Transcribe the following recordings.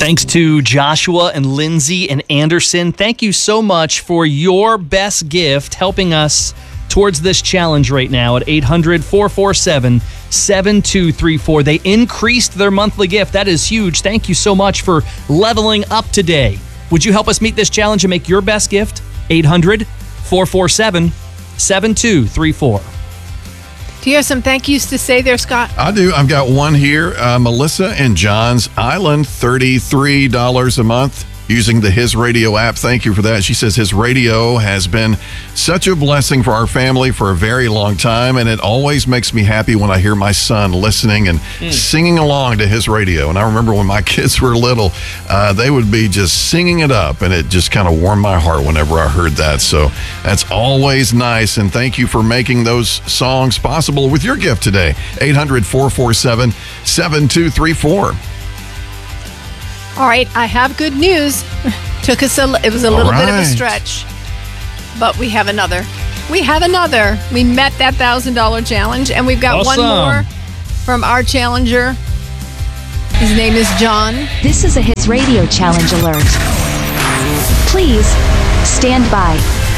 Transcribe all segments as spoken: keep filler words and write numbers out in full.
Thanks to Joshua and Lindsay and Anderson. Thank you so much for your best gift helping us towards this challenge right now at eight hundred, four four seven, seven two three four. They increased their monthly gift. That is huge. Thank you so much for leveling up today. Would you help us meet this challenge and make your best gift? eight hundred, four four seven, seven two three four. Do you have some thank yous to say there, Scott? I do. I've got one here. Uh, Melissa in Johns Island, thirty-three dollars a month using the His Radio app. Thank you for that. She says His Radio has been such a blessing for our family for a very long time, and it always makes me happy when I hear my son listening and mm. singing along to His Radio. And I remember when my kids were little, uh, they would be just singing it up, and it just kind of warmed my heart whenever I heard that. So that's always nice, and thank you for making those songs possible with your gift today. eight hundred, four four seven, seven two three four. All right, I have good news. Took us a, it was a little right. bit of a stretch, but we have another. We have another. We met that one thousand dollars challenge, and we've got Awesome. one more from our challenger. His name is John. This is a His Radio Challenge alert. Please stand by.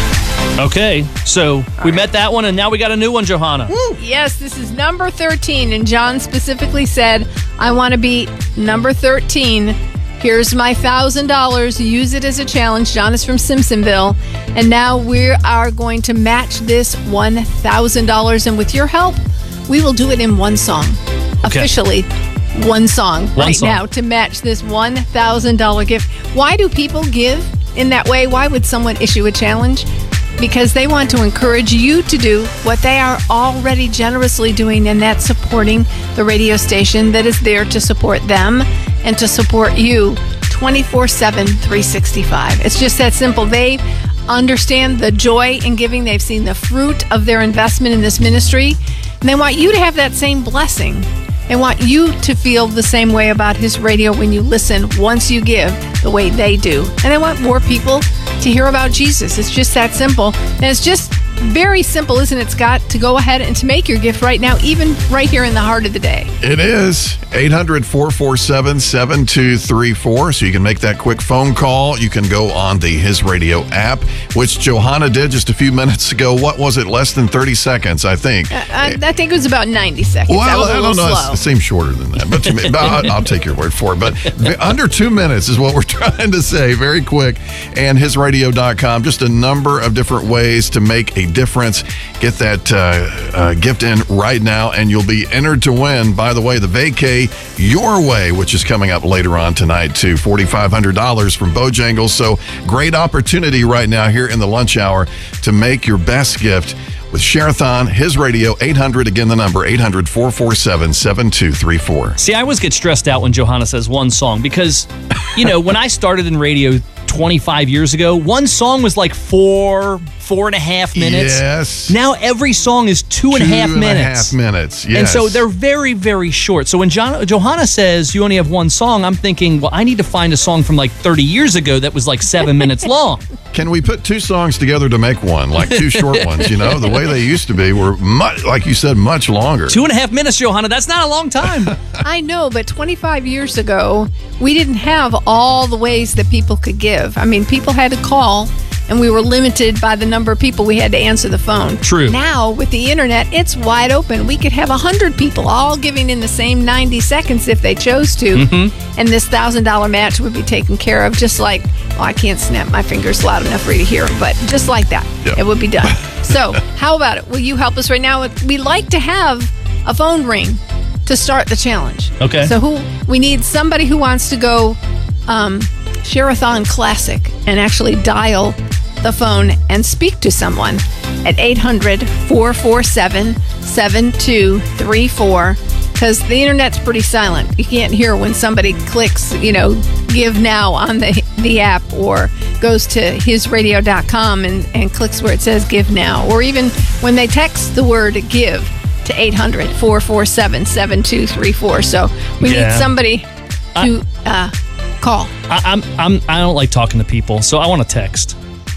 Okay, so we met that one, and now we got a new one, Johanna. Woo. Yes, this is number thirteen, and John specifically said, I want to be number thirteen. Here's my one thousand dollars. Use it as a challenge. John is from Simpsonville. And now we are going to match this one thousand dollars. And with your help, we will do it in one song. Okay. Officially, one song one right song. now to match this one thousand dollars gift. Why do people give in that way? Why would someone issue a challenge? Because they want to encourage you to do what they are already generously doing, and that's supporting the radio station that is there to support them and to support you twenty-four seven, three sixty-five. It's just that simple. They understand the joy in giving. They've seen the fruit of their investment in this ministry, and they want you to have that same blessing. They want you to feel the same way about His Radio when you listen once you give the way they do. And they want more people to hear about Jesus. It's just that simple. And it's just very simple, isn't it, Scott, to go ahead and to make your gift right now, even right here in the heart of the day. It is. eight hundred, four four seven, seven two three four. So you can make that quick phone call. You can go on the His Radio app, which Johanna did just a few minutes ago. What was it? Less than thirty seconds, I think. Uh, I, I think it was about ninety seconds. Well, I was a I little don't know. slow. It seems shorter than that, but, to me, but I'll, I'll take your word for it. But under two minutes is what we're trying to say. Very quick. And his radio dot com. Just a number of different ways to make a difference. Get that uh, uh, gift in right now, and you'll be entered to win. By the way, the Vacay Your Way, which is coming up later on tonight, too. four thousand five hundred dollars from Bojangles. So great opportunity right now here in the lunch hour to make your best gift with Share-a-thon, His Radio, eight hundred, again the number, eight hundred, four four seven, seven two three four. See, I always get stressed out when Johanna says one song because, you know, when I started in radio twenty-five years ago, one song was like four, four and a half minutes. Yes. Now every song is two and a half Two and a minutes. half minutes, yes. And so they're very, very short. So when John, Johanna says you only have one song, I'm thinking, well, I need to find a song from like thirty years ago that was like seven minutes long. Can we put two songs together to make one, like two short ones, you know? The way they used to be were, much, like you said, much longer. Two and a half minutes, Johanna. That's not a long time. I know, but twenty-five years ago, we didn't have all the ways that people could give. I mean, people had to call, and we were limited by the number of people we had to answer the phone. True. Now, with the internet, it's wide open. We could have one hundred people all giving in the same ninety seconds if they chose to, Mm-hmm. and this one thousand dollars match would be taken care of just like, well, I can't snap my fingers loud enough for you to hear, but just like that, Yeah. it would be done. So, how about it? Will you help us right now? We like to have a phone ring to start the challenge. Okay. So who we need somebody who wants to go um, Share-a-thon Classic and actually dial the phone and speak to someone at eight hundred, four four seven, seven two three four, because the internet's pretty silent. You can't hear when somebody clicks, you know, give now on the the app, or goes to his radio dot com and, and clicks where it says give now, or even when they text the word give to eight hundred, four four seven, seven two three four. So we Yeah. need somebody to uh, call. I, I'm, I'm, I don't like talking to people, so I want to text.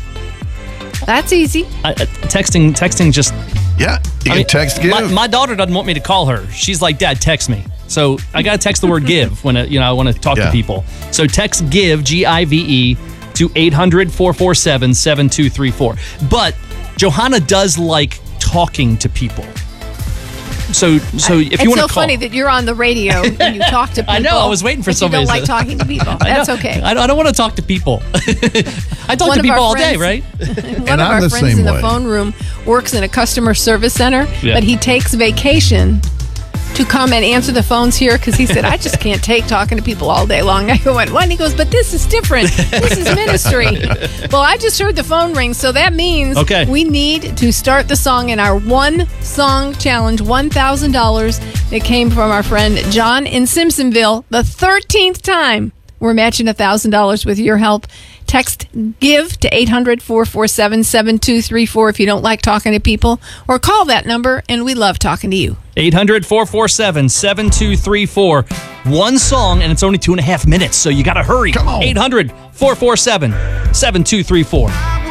That's easy. I, uh, texting, texting just. Yeah, you I can mean, text give. My, my daughter doesn't want me to call her. She's like, Dad, text me. So I got to text the word give when, you know, I want to talk Yeah. to people. So text give, G I V E, to eight hundred, four four seven, seven two three four. But Johanna does like talking to people. So, so if it's you want so to call, funny that you're on the radio and you talk to people. I know, I was waiting for but somebody You don't to- like talking to people. I That's know. okay. I don't, I don't want to talk to people. I talk One to of people our all day, friends- right? One And of I'm our the friends same in the way. phone room works in a customer service center, Yeah. but he takes vacation to come and answer the phones here because he said, I just can't take talking to people all day long. I went, what? And he goes, but this is different. This is ministry. Well, I just heard the phone ring, so that means Okay. we need to start the song in our one song challenge, one thousand dollars. It came from our friend John in Simpsonville, the thirteenth time. We're matching one thousand dollars with your help. Text GIVE to eight hundred, four four seven, seven two three four if you don't like talking to people, or call that number, and we love talking to you. eight hundred, four four seven, seven two three four. One song, and it's only two and a half minutes, so you got to hurry. Come on. eight hundred, four four seven, seven two three four.